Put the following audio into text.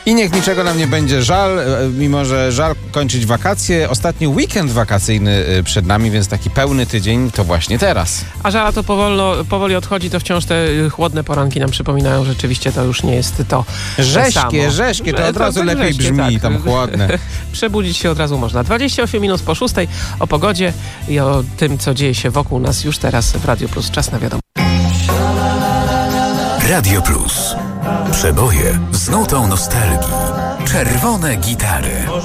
I niech niczego nam nie będzie żal, mimo że żal kończyć wakacje. Ostatni weekend wakacyjny przed nami, więc taki pełny tydzień to właśnie teraz. A żala to powoli odchodzi, to wciąż te chłodne poranki nam przypominają, że rzeczywiście to już nie jest to Rześkie, to od razu lepiej brzmi, tak. Tam chłodne. Przebudzić się od razu można. 28 minut po 6 o pogodzie i o tym, co dzieje się wokół nas już teraz w Radio Plus. Czas na wiadomo. Radio Plus. Przeboje z nutą nostalgii. Czerwone gitary.